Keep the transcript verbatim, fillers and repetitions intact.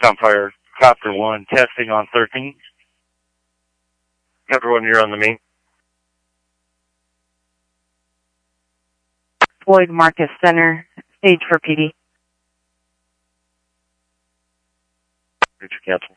Compire Copter one, testing on thirteen. Copter one, you're on the main. Floyd Marcus Center, stage for P D. Richard Cancel.